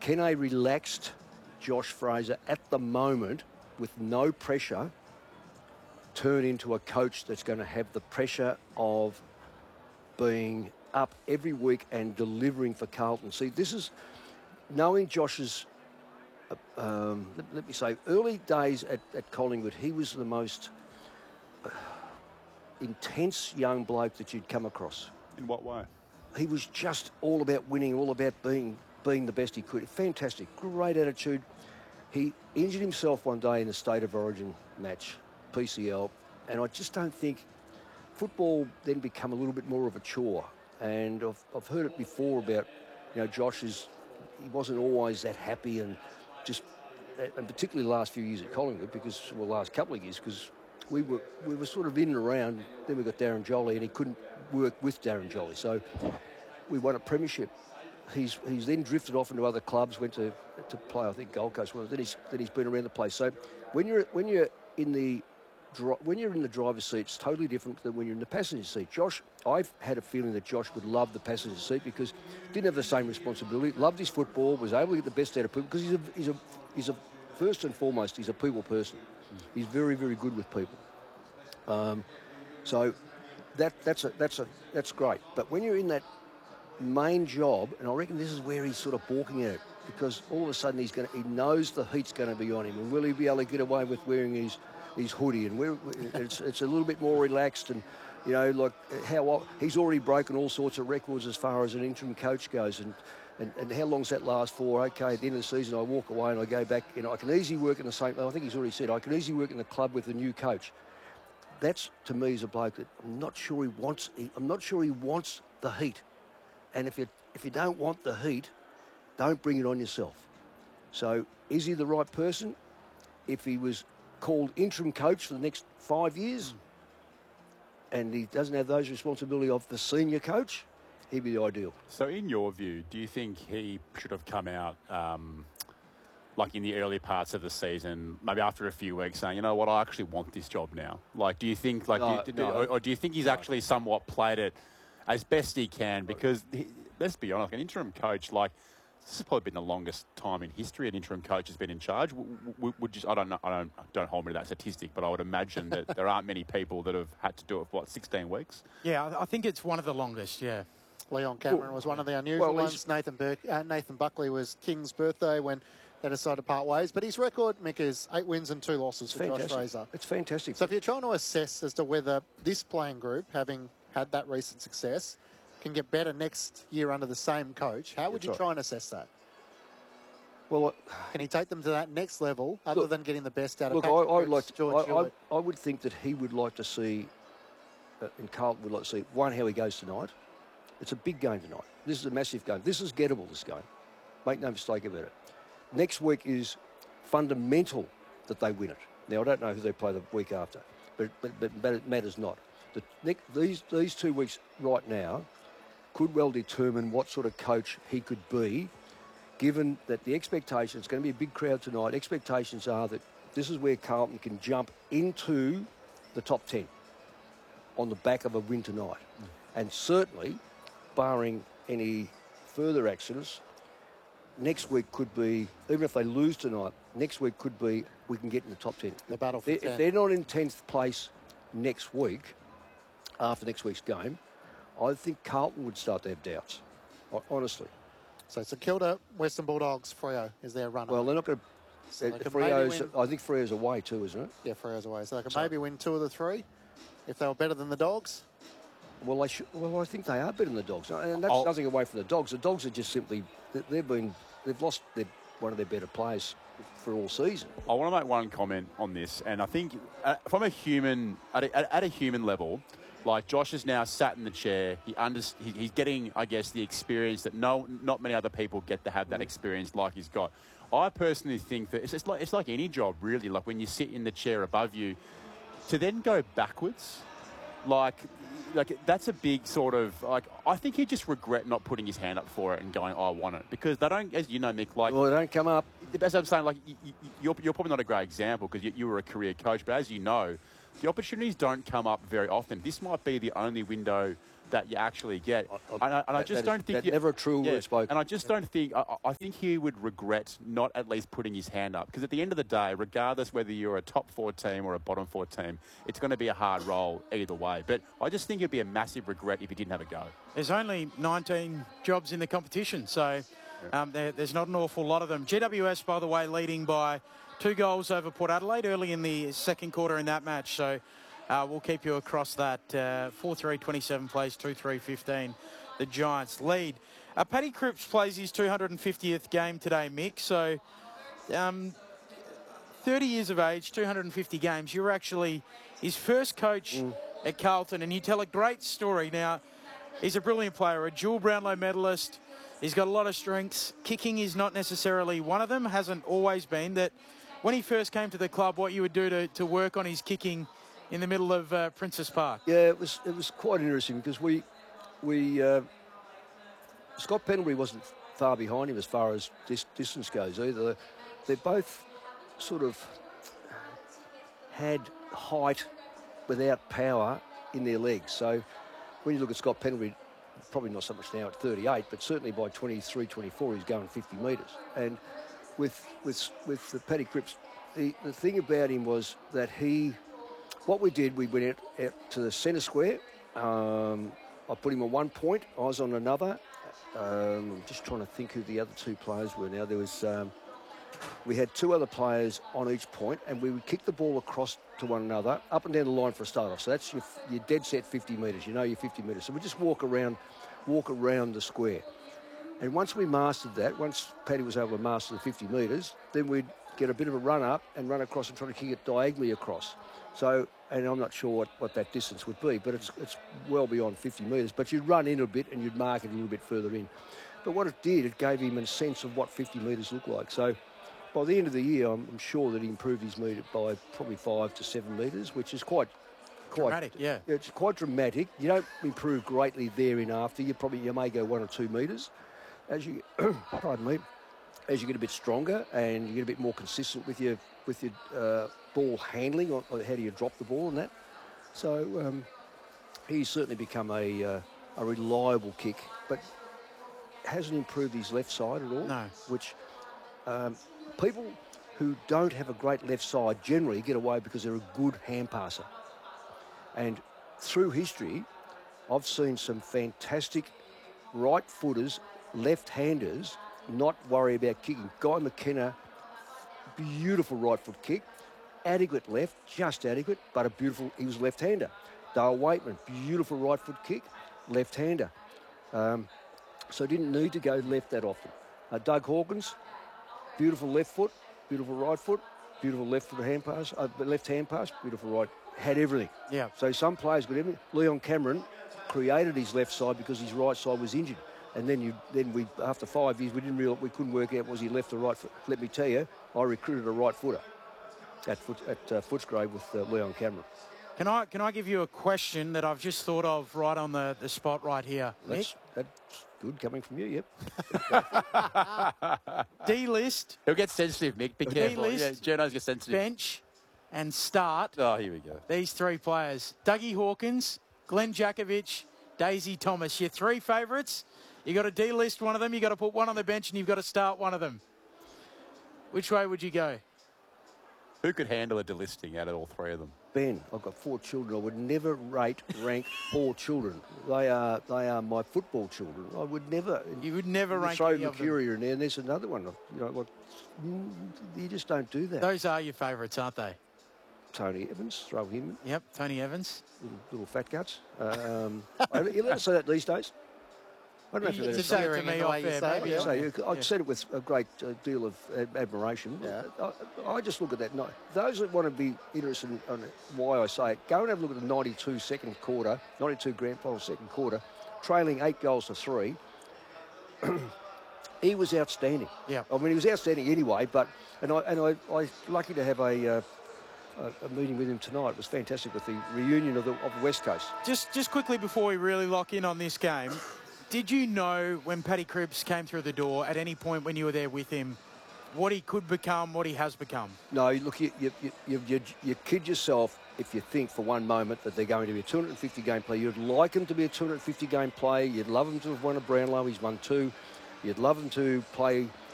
can a relaxed Josh Fraser at the moment, with no pressure, turn into a coach that's going to have the pressure of being up every week and delivering for Carlton? See, this is knowing Josh's, let me say, early days at Collingwood, he was the most intense young bloke that you'd come across. In what way? He was just all about winning, all about being the best he could. Fantastic, great attitude. He injured himself one day in the State of Origin match, PCL, and I just don't think football then become a little bit more of a chore. And I've heard it before about, Josh he wasn't always that happy, and particularly the last few years at Collingwood, last couple of years, because we were sort of in and around. Then we got Darren Jolly, and he couldn't work with Darren Jolly, so we won a premiership. He's then drifted off into other clubs, went to play, I think, Gold Coast. Then he's been around the place. So when you're in the driver's seat, it's totally different than when you're in the passenger seat. Josh, I've had a feeling that Josh would love the passenger seat because he didn't have the same responsibility, loved his football, was able to get the best out of people, because he's a first and foremost, he's a people person. He's very, very good with people. So that's great. But when you're in that main job, and I reckon this is where he's sort of balking at it, because all of a sudden he knows the heat's going to be on him, and will he be able to get away with wearing his hoodie, and it's a little bit more relaxed, and like he's already broken all sorts of records as far as an interim coach goes, and how long's that last for? Okay, at the end of the season I walk away and I go back, I can easily work in the same, I think he's already said, I can easily work in the club with a new coach. That's, to me, is a bloke that I'm not sure he wants the heat. And if you don't want the heat, don't bring it on yourself. So is he the right person? If he was called interim coach for the next 5 years and he doesn't have those responsibility of the senior coach, he'd be the ideal. So in your view, do you think he should have come out like in the early parts of the season, maybe after a few weeks, saying, you know what, I actually want this job now? Like, do you think, like, or do you think he's actually somewhat played it as best he can? Because let's be honest, an interim coach, like, this has probably been the longest time in history an interim coach has been in charge. I don't know. Don't hold me to that statistic, but I would imagine that there aren't many people that have had to do it for 16 weeks. Yeah, I think it's one of the longest. Yeah. Leon Cameron was one of the unusual ones. Nathan Buckley was King's birthday when they decided to part ways. But his record, Mick, is 8 wins and 2 losses for Josh Fraser. It's fantastic. So if you're trying to assess as to whether this playing group, having had that recent success, can get better next year under the same coach, how would you try and assess that? Well, can he take them to that next level other than getting the best out of Patrick? I would think that he would like to see, and Carlton would like to see, one, how he goes tonight. It's a big game tonight. This is a massive game. This is gettable, this game. Make no mistake about it. Next week is fundamental that they win it. Now, I don't know who they play the week after, but it matters not. These 2 weeks right now could well determine what sort of coach he could be, given that the expectations, it's going to be a big crowd tonight, expectations are that this is where Carlton can jump into the top 10 on the back of a win tonight. And certainly, barring any further accidents, next week could be, even if they lose tonight, next week could be we can get in the top 10. The battle for 10. If they're not in 10th place next week, after next week's game, I think Carlton would start to have doubts, honestly. So St Kilda, Western Bulldogs, Freo is their runner. Well, they're not going to... I think Freo's away too, isn't it? Yeah, Freo's away. So they can maybe win 2 of the 3 if they were better than the Dogs. Well, I think they are better than the Dogs. And that's nothing away from the Dogs. The Dogs are just simply... They've lost one of their better players for all season. I want to make one comment on this, and I think from a human... At a human level... Like, Josh is now sat in the chair. He's getting, I guess, the experience that not many other people get to have that experience like he's got. I personally think that it's like any job, really. Like, when you sit in the chair above you, to then go backwards, like that's a big sort of, like, I think he'd just regret not putting his hand up for it and going, oh, I want it. Because they don't, as you know, Mick, like... Well, they don't come up. As I'm saying, like, you're probably not a great example because you were a career coach, but as you know... The opportunities don't come up very often. This might be the only window that you actually get. I just don't think... never a true word spoken. And I just don't think... I think he would regret not at least putting his hand up. Because at the end of the day, regardless whether you're a top 4 team or a bottom 4 team, it's going to be a hard roll either way. But I just think it'd be a massive regret if he didn't have a go. There's only 19 jobs in the competition, so there's not an awful lot of them. GWS, by the way, leading by 2 goals over Port Adelaide early in the second quarter in that match. So we'll keep you across that. 4-3, 27 plays, 2-3, 15. The Giants lead. Paddy Cripps plays his 250th game today, Mick. So 30 years of age, 250 games. You're actually his first coach at Carlton, and you tell a great story. Now, he's a brilliant player, a dual Brownlow medalist. He's got a lot of strengths. Kicking is not necessarily one of them, hasn't always been. That when he first came to the club, what you would do to work on his kicking in the middle of Princess Park. Yeah, it was quite interesting because Scott Pendlebury wasn't far behind him as far as distance goes either. They both sort of had height without power in their legs. So when you look at Scott Pendlebury, probably not so much now at 38, but certainly by 23, 24, he's going 50 metres. And with the Paddy Cripps, the thing about him was that what we did, we went out to the centre square. I put him on one point. I was on another. I'm just trying to think who the other 2 players were now. There was... we had 2 other players on each point, and we would kick the ball across to one another, up and down the line for a start-off. So that's your dead set 50 metres. You know your 50 metres. So we just walk around the square. And once we mastered that, once Paddy was able to master the 50 metres, then we'd get a bit of a run up and run across and try to kick it diagonally across. So, and I'm not sure what that distance would be, but it's well beyond 50 metres. But you'd run in a bit and you'd mark it a little bit further in. But what it did, it gave him a sense of what 50 metres looked like. So by the end of the year, I'm sure that he improved his metre by probably 5 to 7 metres, which is quite dramatic. Yeah, it's quite dramatic. You don't improve greatly thereafter. You may go 1 or 2 metres as you pardon me, as you get a bit stronger and you get a bit more consistent with your ball handling, or how do you drop the ball and that. So he's certainly become a reliable kick, but hasn't improved his left side at all. No. Which people who don't have a great left side generally get away because they're a good hand passer. And through history, I've seen some fantastic right footers, left-handers, not worry about kicking. Guy McKenna, beautiful right foot kick. Adequate left, just adequate, but he was left-hander. Dale Waitman, beautiful right foot kick, left-hander. So didn't need to go left that often. Doug Hawkins, beautiful left foot, beautiful right foot, beautiful left foot hand pass, left hand pass, beautiful right, had everything. Yeah. So some players got everything. Leon Cameron created his left side because his right side was injured. And then we after 5 years, we couldn't work out was he left or right foot. Let me tell you, I recruited a right footer at Footscray with Leon Cameron. Can I give you a question that I've just thought of right on the spot right here, Nick? That's good coming from you, yep. D-list. He'll get sensitive, Mick. Be careful. D-list, Journos get sensitive. bench, and start. Oh, here we go. These 3 players. Dougie Hawkins, Glenn Jakovic, Daisy Thomas. Your 3 favourites. You got to D-list one of them, you got to put one on the bench, and you've got to start one of them. Which way would you go? Who could handle a delisting out of all 3 of them? Ben, I've got 4 children. I would never rank 4 children. They are my football children. I would never. You would never rank throw any of them. Mercury in there, and there's another one. You just don't do that. Those are your favourites, aren't they? Tony Evans, throw him. Yep, Tony Evans. Little fat guts. You let us say that these days. I don't know if You you just say it to me off air, maybe. Yeah. I've said it with a great deal of admiration. Yeah. I just look at that. Those that want to be interested in why I say it, go and have a look at the 92 grand final second quarter, trailing 8 goals to 3. He was outstanding. Yeah. I mean, he was outstanding anyway. But I lucky to have a meeting with him tonight. It was fantastic with the reunion of the West Coast. Just quickly before we really lock in on this game. Did you know when Paddy Cripps came through the door at any point when you were there with him what he could become, what he has become? No, look, you kid yourself if you think for one moment that they're going to be a 250 game player. You'd like him to be a 250 game player. You'd love him to have won a Brownlow. He's won 2. You'd love him to play